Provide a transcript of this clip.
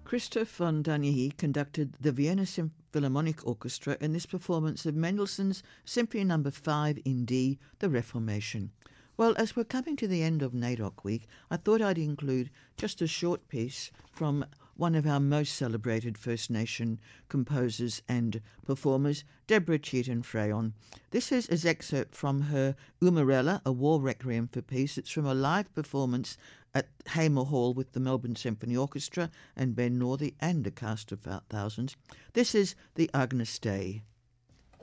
Christoph von Danihi conducted the Vienna Philharmonic Orchestra in this performance of Mendelssohn's Symphony No. 5 in D, The Reformation. Well, as we're coming to the end of NAIDOC Week, I thought I'd include just a short piece from one of our most celebrated First Nation composers and performers, Deborah Cheaton Freyon. This is an excerpt from her Umarella, A War Requiem for Peace. It's from a live performance at Hamer Hall with the Melbourne Symphony Orchestra and Ben Northey and a cast of thousands. This is the Agnus Dei.